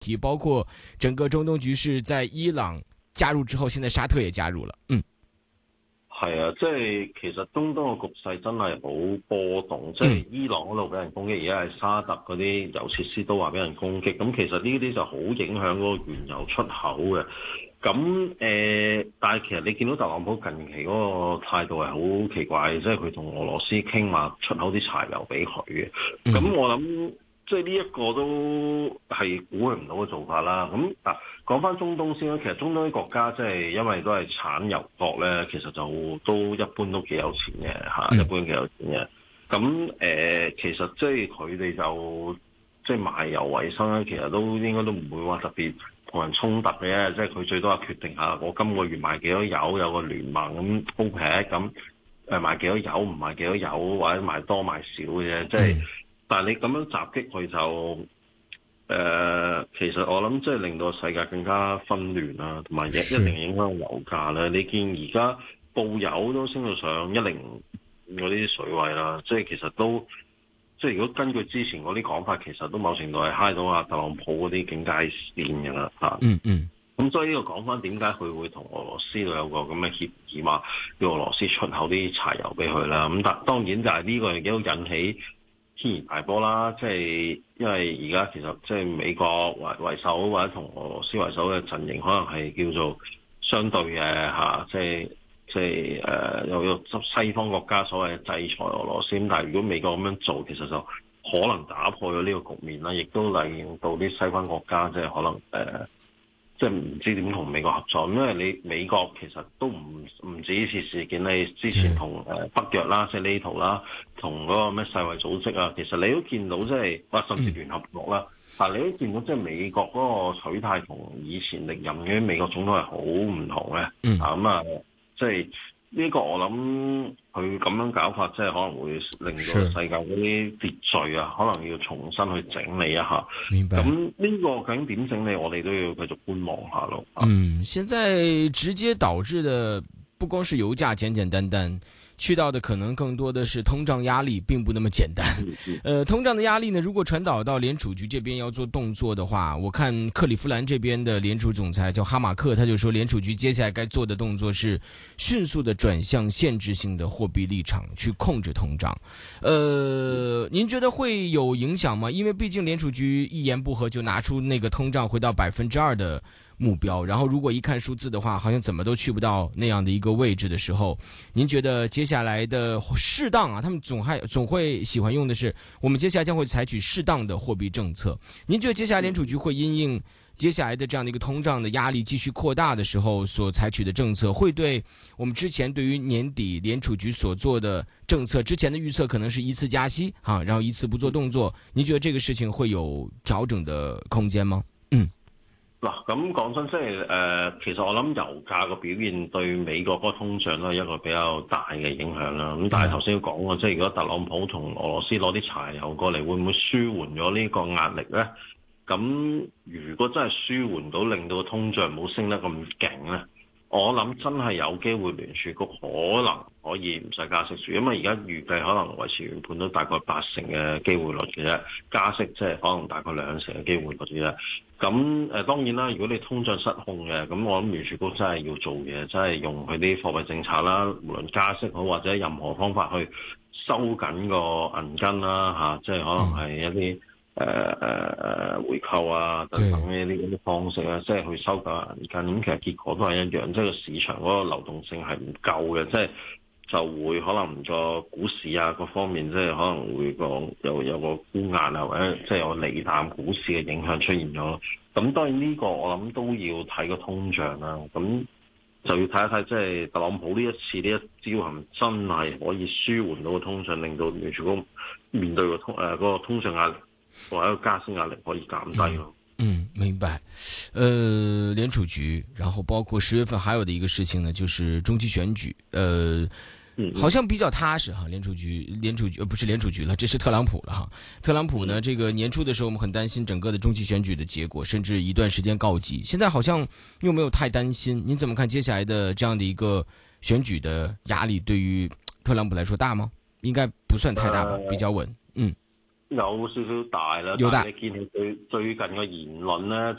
题，包括整个中东局勢在伊朗加入之後，現在沙特也加入了。 係啊，即係其實中東嘅局勢真係好波動，即係伊朗嗰度俾人攻擊，而家係沙特嗰啲油設施都話俾人攻擊，咁其實呢啲就好影響嗰個原油出口嘅。咁但係其實你見到特朗普近期嗰個態度係好奇怪，即係佢同俄羅斯傾話出口啲柴油俾佢嘅。咁我諗即係呢一個都係估佢唔到嘅做法啦。咁嗱，講翻中東先啦，其實中東啲國家即係因為都係產油國咧，其實就都一般都幾有錢嘅嚇，一般幾有錢嘅。咁其實即係佢哋就即係賣油為生咧，其實都應該都唔會話特別同人衝突嘅，即係佢最多係決定下我今個月賣幾多油，有個聯盟咁OPEC咁賣幾多油，唔賣幾多油，或者賣多賣少嘅啫。即係，但係你咁樣襲擊佢就其實我諗即係令到世界更加紛亂啦，同埋一定影響油價咧。你見而家布油都升到上105嗰啲水位啦，即係其實都。即係如果根據之前嗰啲講法，其實都某程度係揩到阿特朗普嗰啲警戒線㗎啦嚇。咁所以呢個講翻點解佢會同俄羅斯度有個咁嘅協議嘛，叫俄羅斯出口啲柴油俾佢啦。咁但當然就係呢個亦都引起天然大波啦。即係因為而家其實即係美國為首或者同俄羅斯為首嘅陣營，可能係叫做相對嘅嚇，即係有西方國家所謂制裁俄羅斯，但係如果美國咁樣做，其實就可能打破咗呢個局面啦，亦都令到啲西方國家即係可能即係唔知點同美國合作，因為你美國其實都唔止呢次事件，你之前同北約啦，即係呢圖啦，同嗰個咩世衛組織啊，其實你都見到即係或甚至聯合國啦，但係你都見到即係美國嗰個取態同以前歷任嘅美國總統係好唔同嘅。即係呢個我諗佢咁樣搞法，即係可能會令到世界嗰啲秩序啊，可能要重新去整理一下。 明白。 咁呢個究竟點整理，我哋都要繼續觀望下咯。 現在直接導致的不光是油價簡簡單單，去到的可能更多的是通脹壓力，並不那麼簡單。通脹的壓力呢，如果傳導到聯儲局這邊要做動作的話，我看克里夫蘭這邊的聯儲總裁叫哈馬克，他就說聯儲局接下來該做的動作是迅速的轉向限制性的貨幣立場，去控制通脹。您覺得會有影響嗎？因為畢竟聯儲局一言不合就拿出那個通脹回到2%的目標，然後如果一看數字的話，好像怎麼都去不到那樣的一個位置的時候，您覺得接下來的適當啊，他們總會喜歡用的是，我們接下來將會採取適當的貨幣政策。您覺得接下來聯儲局會因應接下來的這樣的一個通脹的壓力繼續擴大的時候所採取的政策，會對我們之前對於年底聯儲局所做的政策，之前的預測可能是一次加息啊，然後一次不做動作，您覺得這個事情會有調整的空間嗎？ 嗱，咁講真，即係其實我諗油價個表現對美國嗰個通脹都係一個比較大嘅影響啦。咁但係頭先都講過，即係如果特朗普同俄羅斯攞啲柴油過嚟，會唔會舒緩咗呢個壓力咧？咁如果真係舒緩到，令到個通脹唔好升得咁勁咧，我諗真係有機會聯儲局可能可以唔使加息住，因為而家預計可能維持原判都大概80%嘅機會率嘅啫，加息即係可能大概2成嘅機會率嘅啫。咁當然啦，如果你通脹失控嘅，咁我諗聯儲局真係要做嘢，真係用佢啲貨幣政策啦，無論加息好或者任何方法去收緊個銀根啦，即係可能係一啲回購啊等等呢啲咁嘅方式啊，即係去收緊銀根。咁其實結果都係一樣，即係個市場嗰個流動性係唔夠嘅，即係就會可能個股市啊各方面，即係可能會有個沽壓啊，或者即係有利淡股市嘅影響出現咗。咁當然呢個我諗都要睇個通脹啦。咁就要睇一睇，即係特朗普呢一次呢一招係咪真係可以舒緩到個通脹，令到聯儲局面對嗰個通脹壓力或者個加息壓力可以減低咯。 明白。聯儲局，然後包括10月份還有的一個事情呢，就是中期選舉。好像比較踏實哈，聯儲局不是聯儲局了，這是特朗普了哈。特朗普呢，這個年初的時候我們很擔心整個的中期選舉的結果，甚至一段時間告急。現在好像又沒有太擔心，您怎麼看接下來的這樣的一個選舉的壓力對於特朗普來說大嗎？應該不算太大吧，比較穩。 有少少大啦， 有大但係你見佢最近嘅言論咧。